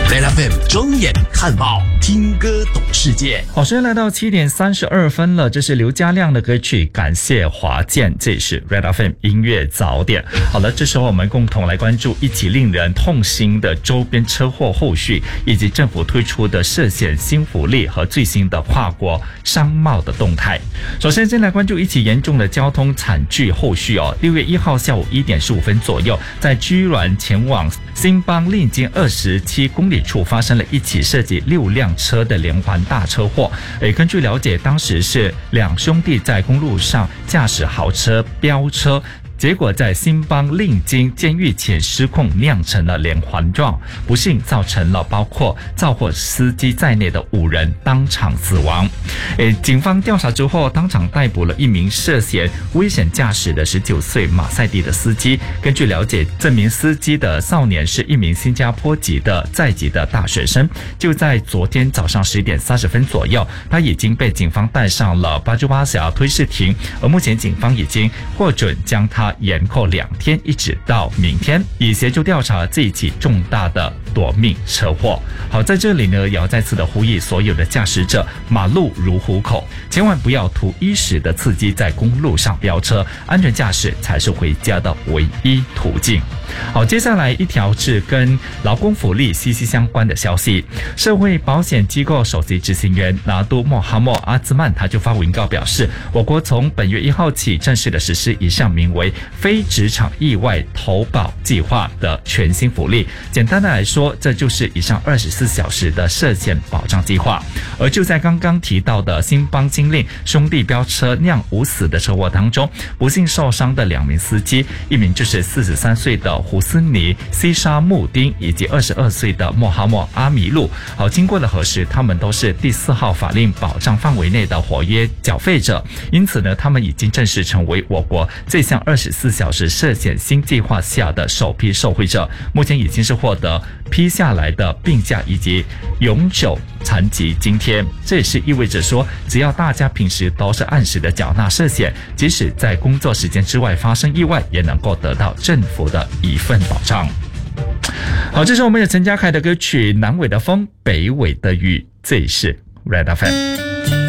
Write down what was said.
Red FM 睁眼看报，听歌懂世界。 好，时间来到7点32分了，这是刘家亮的歌曲《感谢华健》，这是 Red FM 音乐早点。好了，这时候我们共同来关注一起令人痛心的周边车祸后续，以及政府推出的涉险新福利和最新的跨国商贸的动态。首先，先来关注一起严重的交通惨剧后续哦。6月1号下午1点15分左右，在居銮前往新邦令经27公里处发生了一起涉及6辆车的连环大车祸。根据了解，当时是两兄弟在公路上驾驶豪车飙车，结果在新邦令经监狱前失控，酿成了连环撞，不幸造成了包括肇祸司机在内的5人当场死亡。警方调查之后，当场逮捕了一名涉嫌危险驾驶的19岁马赛蒂的司机。根据了解，这名司机的少年是一名新加坡籍的在籍的大学生。就在昨天早上10点30分左右，他已经被警方带上了巴珠巴峡推事庭，而目前警方已经获准将他延后2天，一直到明天，以协助调查这一起重大的夺命车祸。好，在这里呢，也要再次的呼吁所有的驾驶者，马路如虎口，千万不要图一时的刺激在公路上飙车，安全驾驶才是回家的唯一途径。好，接下来一条是跟劳工福利息息相关的消息。社会保险机构首席执行员拿督莫哈默阿兹曼他就发文告表示，我国从本月1号起正式的实施一项名为非职场意外投保计划的全新福利。简单的来说，这就是以上24小时的涉险保障计划。而就在刚刚提到的新邦金令兄弟飙车酿5死的车祸当中，不幸受伤的2名司机，一名就是43岁的胡斯尼西沙穆丁，以及22岁的莫哈默阿米路。好，经过了核实，他们都是第4号法令保障范围内的活跃缴费者，因此呢，他们已经正式成为我国这项24小时涉险新计划下的首批受惠者。目前已经是获得批下来的病假以及永久残疾津贴。这也是意味着说，只要大家平时都是按时的缴纳社险，即使在工作时间之外发生意外，也能够得到政府的一份保障。好，这是我们有陈家凯的歌曲《南纬的风，北纬的雨》，这里是 Red FM。